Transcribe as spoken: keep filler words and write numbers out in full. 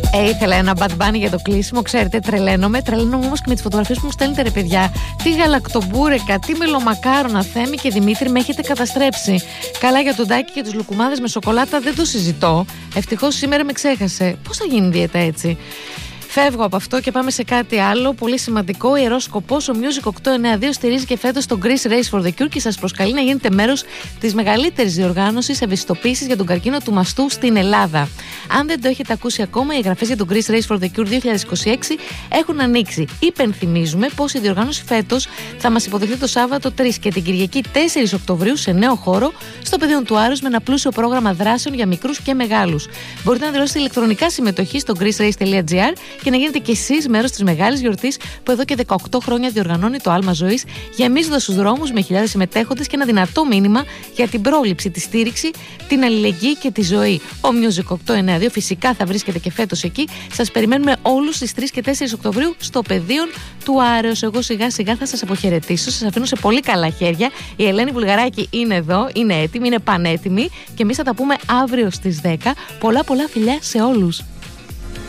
Ε, ήθελα ένα Bad Bunny για το κλείσιμο. Ξέρετε, τρελαίνομαι. Τρελαίνομαι όμως και με τις φωτογραφίες που μου στέλνετε, ρε παιδιά. Τι γαλακτομπούρεκα, τι μελομακάρονα, Θέμη και Δημήτρη, με έχετε καταστρέψει. Καλά για τον Τάκη και τους λουκουμάδες με σοκολάτα δεν το συζητώ. Ευτυχώς σήμερα με ξέχασε. Πώς θα γίνει δίαιτα έτσι? Φεύγω από αυτό και πάμε σε κάτι άλλο πολύ σημαντικό. Ιερός Σκοπός, ο Music οκτακόσια ενενήντα δύο στηρίζει και φέτος το Greece Race for the Cure και σας προσκαλεί να γίνετε μέρος της μεγαλύτερης διοργάνωσης ευαισθητοποίησης για τον καρκίνο του μαστού στην Ελλάδα. Αν δεν το έχετε ακούσει ακόμα, οι εγγραφές για το Greece Race for the Cure δύο χιλιάδες είκοσι έξι έχουν ανοίξει. Υπενθυμίζουμε πως η διοργάνωση φέτος θα μας υποδεχθεί το Σάββατο τρεις και την Κυριακή τέσσερις Οκτωβρίου σε νέο χώρο στο Πεδίο του Άρους με ένα πλούσιο πρόγραμμα δράσεων για μικρούς και μεγάλους. Μπορείτε να δηλώσετε ηλεκτρονικά συμμετοχή στο greecerace.gr και να γίνετε κι εσείς μέρος της μεγάλης γιορτής που εδώ και δεκαοκτώ χρόνια διοργανώνει το Άλμα Ζωής, γεμίζοντας τους δρόμους με χιλιάδες συμμετέχοντες και ένα δυνατό μήνυμα για την πρόληψη, τη στήριξη, την αλληλεγγύη και τη ζωή. Ο Music οκτακόσια ενενήντα δύο φυσικά θα βρίσκεται και φέτος εκεί. Σας περιμένουμε όλους στις τρεις και τέσσερις Οκτωβρίου στο Πεδίο του Άρεως. Εγώ σιγά σιγά θα σας αποχαιρετήσω. Σας αφήνω σε πολύ καλά χέρια. Η Ελένη Βουλγαράκη είναι εδώ, είναι έτοιμη, είναι πανέτοιμη και εμείς θα τα πούμε αύριο στις δέκα. Πολλά πολλά φιλιά σε όλους.